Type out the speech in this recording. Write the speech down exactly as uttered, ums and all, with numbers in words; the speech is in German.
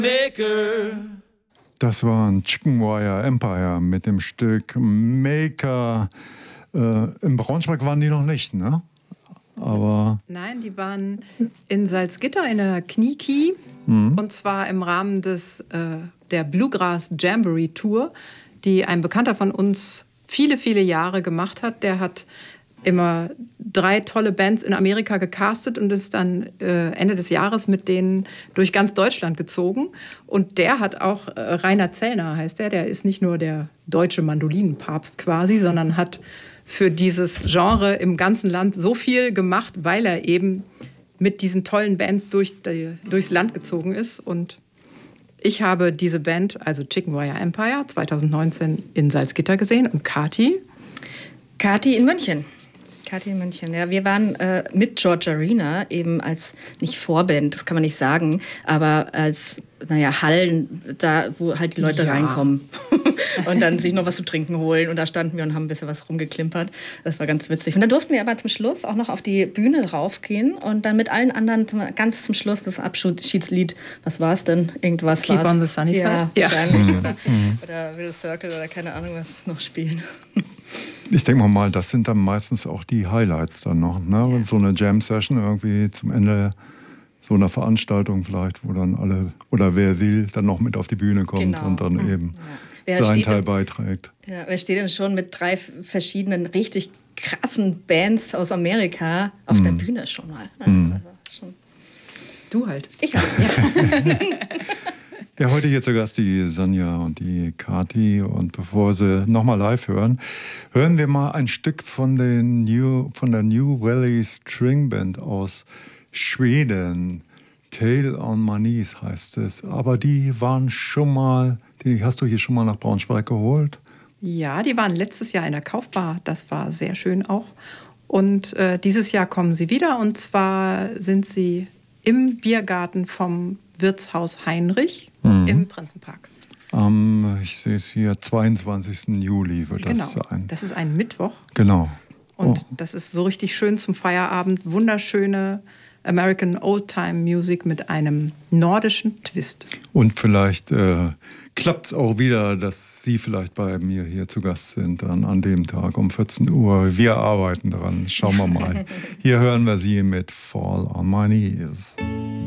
Maker. Das war ein Chicken Wire Empire mit dem Stück Maker. Äh, in Braunschweig waren die noch nicht, ne? Aber Nein, die waren in Salzgitter in der Knieki. Mhm. Und zwar im Rahmen des, äh, der Bluegrass Jamboree Tour, die ein Bekannter von uns viele, viele Jahre gemacht hat. Der hat immer drei tolle Bands in Amerika gecastet und ist dann äh, Ende des Jahres mit denen durch ganz Deutschland gezogen. Und der hat auch, äh, Rainer Zellner heißt der, der ist nicht nur der deutsche Mandolinenpapst quasi, sondern hat für dieses Genre im ganzen Land so viel gemacht, weil er eben mit diesen tollen Bands durch die, durchs Land gezogen ist. Und ich habe diese Band, also Chicken Wire Empire, zwanzig neunzehn in Salzgitter gesehen. Und Kati? Kati in München. Kati in München, ja. Wir waren äh, mit George Arena eben als, nicht Vorband, das kann man nicht sagen, aber als, naja, Hallen, da, wo halt die Leute ja. reinkommen und dann sich noch was zu trinken holen. Und da standen wir und haben ein bisschen was rumgeklimpert. Das war ganz witzig. Und dann durften wir aber zum Schluss auch noch auf die Bühne raufgehen und dann mit allen anderen zum, ganz zum Schluss das Abschiedslied, was war es denn? Irgendwas Keep war's. on the Sunny Side? Ja, ja. wahrscheinlich. Mhm. Oder, mhm. oder Little Circle oder keine Ahnung, was noch spielen. Ich denke mal, das sind dann meistens auch die Highlights dann noch. Ne? Ja. So eine Jam-Session irgendwie zum Ende so einer Veranstaltung vielleicht, wo dann alle, oder wer will, dann noch mit auf die Bühne kommt genau. und dann mhm. eben ja. seinen Teil denn, beiträgt. Ja, wer steht denn schon mit drei verschiedenen richtig krassen Bands aus Amerika auf mhm. der Bühne schon mal? Also, mhm. also schon. Du halt. Ich halt, ja. Ja, heute hier zu Gast die Sonja und die Kati. Und bevor wir sie nochmal live hören, hören wir mal ein Stück von, den New, von der New Valley String Band aus Schweden. Tail on My Knees heißt es. Aber die waren schon mal, die hast du hier schon mal nach Braunschweig geholt? Ja, die waren letztes Jahr in der Kaufbar. Das war sehr schön auch. Und äh, dieses Jahr kommen sie wieder. Und zwar sind sie im Biergarten vom Wirtshaus Heinrich mhm. im Prinzenpark. Um, ich sehe es hier, zweiundzwanzigsten Juli wird genau. das sein. Das ist ein Mittwoch. Genau. Und oh. das ist so richtig schön zum Feierabend. Wunderschöne American Oldtime Music mit einem nordischen Twist. Und vielleicht äh, klappt es auch wieder, dass Sie vielleicht bei mir hier zu Gast sind dann an dem Tag um vierzehn Uhr. Wir arbeiten dran. Schauen wir mal. Hier hören wir Sie mit Fall on My Knees.